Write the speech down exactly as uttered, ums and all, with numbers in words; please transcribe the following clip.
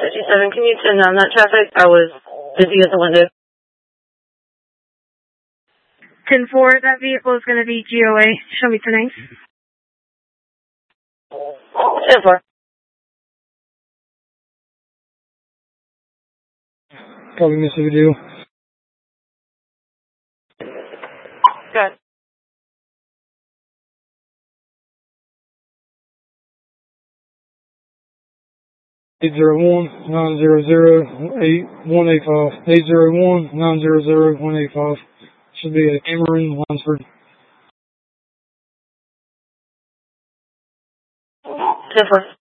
fifty-seven, can you turn down that traffic? I was busy at the window. ten four, that vehicle is going to be G O A. Show me the names. ten four. Copy, Mississippi Deal. Good. eight zero one, nine zero zero, eight one eight five. eight zero one, nine zero zero, one eight five. Should be at Cameron, Lunsford. ten four.